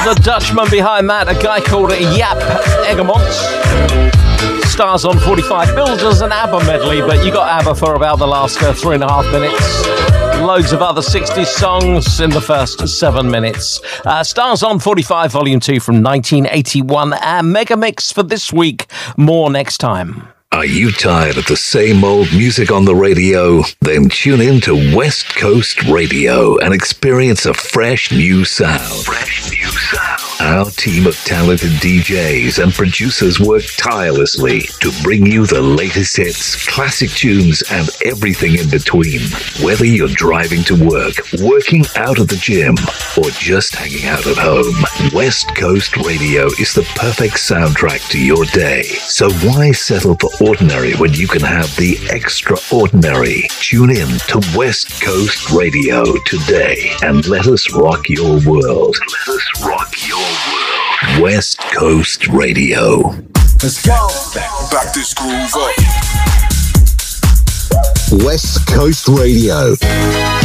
The Dutchman behind that, a guy called Jaap Egermont. Stars on 45. Billed as an ABBA medley, but you got ABBA for about the last 3.5 minutes. Loads of other 60s songs in the first 7 minutes. Stars on 45, Volume 2 from 1981. Our mega mix for this week. More next time. Are you tired of the same old music on the radio? Then tune in to West Coast Radio and experience a fresh new sound. Our team of talented DJs and producers work tirelessly to bring you the latest hits, classic tunes, and everything in between. Whether you're driving to work, working out at the gym, or just hanging out at home, West Coast Radio is the perfect soundtrack to your day. So why settle for ordinary when you can have the extraordinary? Tune in to West Coast Radio today and let us rock your world. West Coast Radio. Let's go. Back this groove up. West Coast Radio.